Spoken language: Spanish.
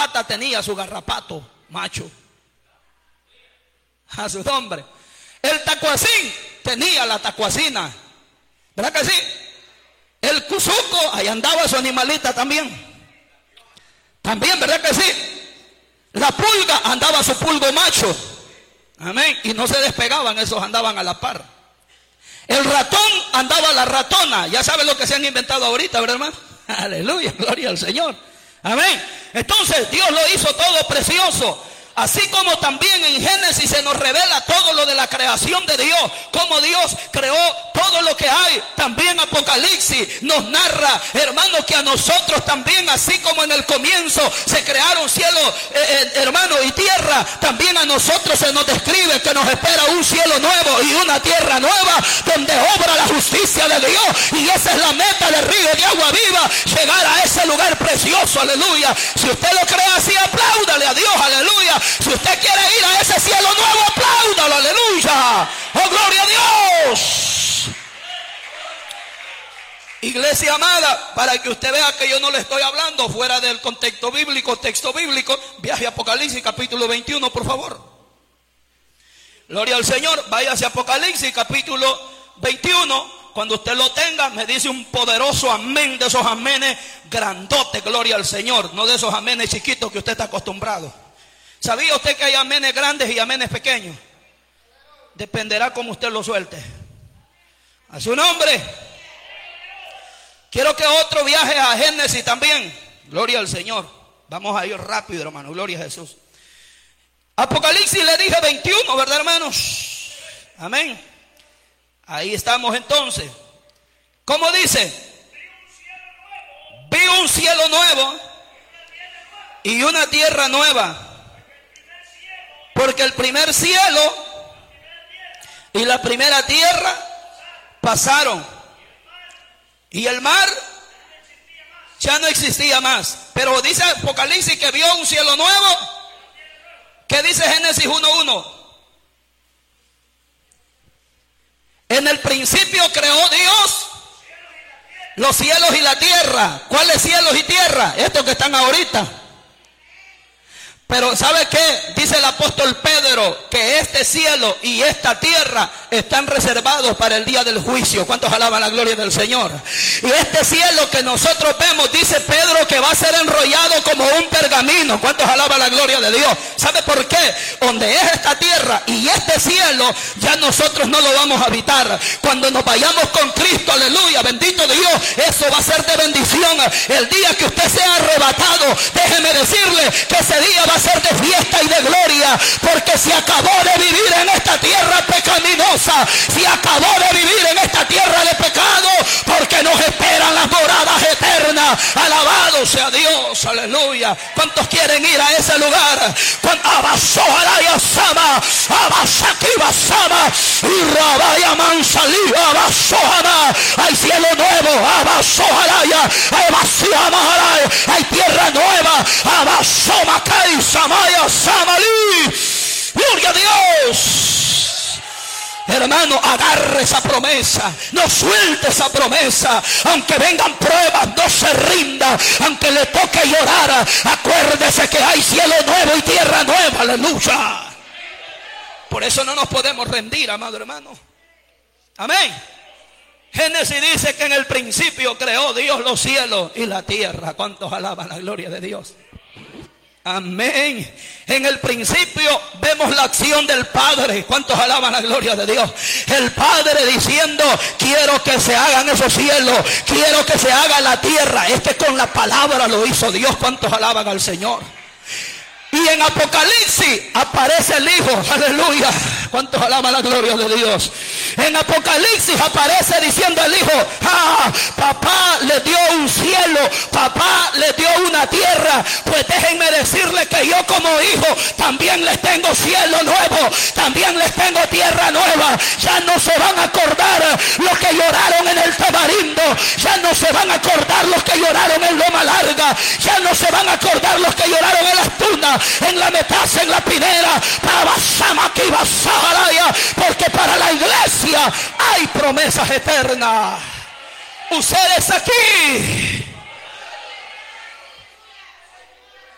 garrapata tenía su garrapato macho. A su nombre. El tacuacín tenía la tacuacina. ¿Verdad que sí? El cuzuco, ahí andaba su animalita también. También, ¿verdad que sí? La pulga, andaba su pulgo macho. Amén. Y no se despegaban, esos andaban a la par. El ratón, andaba la ratona. Ya saben lo que se han inventado ahorita, ¿verdad, hermano? Aleluya, gloria al Señor. Amén. Entonces Dios lo hizo todo precioso. Así como también en Génesis se nos revela todo lo de la creación de Dios, cómo Dios creó todo lo que hay. También Apocalipsis nos narra, hermano, que a nosotros también, así como en el comienzo se crearon cielo, hermano, y tierra, también a nosotros se nos describe que nos espera un cielo nuevo y una tierra nueva donde obra la justicia de Dios. Y esa es la meta del río de agua viva, llegar a ese lugar precioso, aleluya. Si usted lo cree así, apláudale a Dios, aleluya. Si usted quiere ir a ese cielo nuevo, apláudalo, aleluya. Oh, gloria a Dios. Iglesia amada, para que usted vea que yo no le estoy hablando fuera del contexto bíblico, texto bíblico, viaje a Apocalipsis capítulo 21, por favor. Gloria al Señor, vaya hacia Apocalipsis capítulo 21. Cuando usted lo tenga, me dice un poderoso amén, de esos amenes grandotes, gloria al Señor, no de esos amenes chiquitos que usted está acostumbrado. ¿Sabía usted que hay amenes grandes y amenes pequeños? Dependerá cómo usted lo suelte. A su nombre. Quiero que otro viaje a Génesis también. Gloria al Señor. Vamos a ir rápido, hermano. Gloria a Jesús. Apocalipsis le dije 21, ¿verdad, hermanos? Amén. Ahí estamos entonces. ¿Cómo dice? Vi un cielo nuevo y una tierra nueva. Porque el primer cielo y la primera tierra pasaron. Y el mar ya no existía más. Pero dice Apocalipsis que vio un cielo nuevo. ¿Qué dice Génesis 1:1? En el principio creó Dios los cielos y la tierra. ¿Cuáles cielos y tierra? Estos que están ahorita. Pero ¿sabe qué? Dice el apóstol Pedro que este cielo y esta tierra están reservados para el día del juicio. ¿Cuántos alaban la gloria del Señor? Y este cielo que nosotros vemos, dice Pedro, que va a ser enrollado como un pergamino. ¿Cuántos alaban la gloria de Dios? ¿Sabe por qué? Donde es esta tierra y este cielo, ya nosotros no lo vamos a habitar. Cuando nos vayamos con Cristo, aleluya, bendito Dios, eso va a ser de bendición. El día que usted sea arrebatado, déjeme decirle que ese día va a ser de fiesta y de gloria, porque se acabó de vivir en esta tierra pecaminosa, se acabó de vivir en esta tierra de pecado, porque nos esperan las moradas eternas. Alabado sea Dios, aleluya. ¿Cuántos quieren ir a ese lugar? Hay cielo nuevo, hay tierra nueva, gloria a Dios. Hermano, agarre esa promesa, no suelte esa promesa, aunque vengan pruebas, no se rinda, aunque le toque llorar, acuérdese que hay cielo nuevo y tierra nueva, aleluya. Por eso no nos podemos rendir, amado hermano. Amén. Génesis dice que en el principio creó Dios los cielos y la tierra. ¿Cuántos alaban la gloria de Dios? Amén. En el principio vemos la acción del Padre. ¿Cuántos alaban la gloria de Dios? El Padre diciendo: quiero que se hagan esos cielos, quiero que se haga la tierra. Con la palabra lo hizo Dios. ¿Cuántos alaban al Señor? Y en Apocalipsis aparece el Hijo, aleluya. ¿Cuántos alaban la gloria de Dios? En Apocalipsis aparece diciendo el Hijo: papá le dio un cielo, papá le dio una tierra. Pues déjenme decirle que yo como hijo también les tengo cielo nuevo, también les tengo tierra nueva. Ya no se van a acordar los que lloraron en el Tamarindo, ya no se van a acordar los que lloraron en Loma Larga, ya no se van a acordar los que lloraron en Las Tunas, en La Metasa, en La Pinera, porque para la iglesia hay promesas eternas. Ustedes aquí